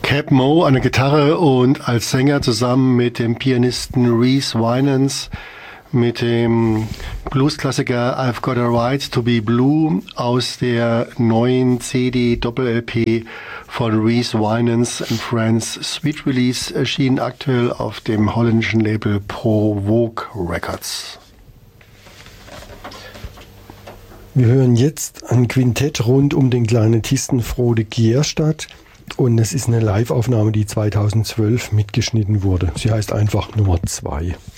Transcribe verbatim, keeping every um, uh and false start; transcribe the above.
Cap Moe an der Gitarre und als Sänger zusammen mit dem Pianisten Reese Winans, mit dem Bluesklassiker I've Got a Right to Be Blue aus der neuen C D-Doppel-L P von Reese Winans and Friends Sweet Release, erschienen aktuell auf dem holländischen Label Provoke Records. Wir hören jetzt ein Quintett rund um den Klarinettisten Frode Gierstadt und es ist eine Live-Aufnahme, die zweitausendzwölf mitgeschnitten wurde. Sie heißt einfach Nummer zwei.